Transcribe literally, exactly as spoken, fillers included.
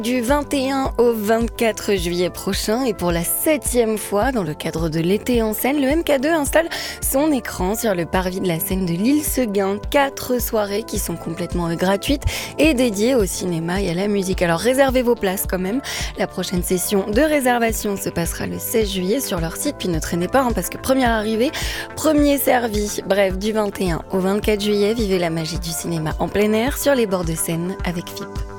Du vingt et un au vingt-quatre juillet prochain et pour la septième fois dans le cadre de l'été en Seine, le M K deux installe son écran sur le parvis de la Seine de l'Île-Seguin. Quatre soirées qui sont complètement euh, gratuites et dédiées au cinéma et à la musique. Alors réservez vos places quand même. La prochaine session de réservation se passera le seize juillet sur leur site. Puis ne traînez pas hein, parce que première arrivée, premier servi. Bref, du vingt et un au vingt-quatre juillet, vivez la magie du cinéma en plein air sur les bords de Seine avec F I P.